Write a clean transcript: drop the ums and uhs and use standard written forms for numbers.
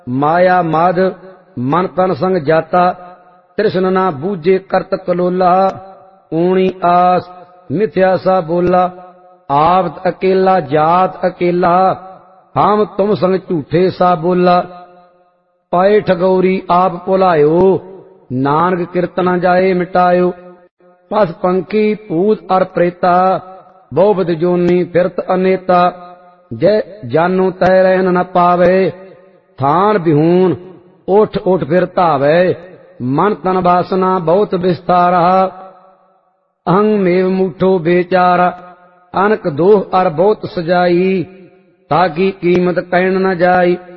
माया माद मन तन संग जाता, तृष्ण ना बूझे करत कलोला। ऊणी आस मिथ्या सा बोला, आप अकेला जात अकेला। हम तुम संग झूठे सा बोला, पाए ठगौरी आप भुलायो। नानक कीर्तन जाए मिटायो। पस पंखी भूत अर प्रेता, बहुविध जोनी फिरत अनेता। जय जानो तय रहन न पावे, थान बिहून उठ उठ फिर धावे। मन तन वासना बहुत विस्तारा, अहं मेव मूठो बेचारा। अनक दोह अर बहुत सजाई, ताकि कीमत कहन न जाई।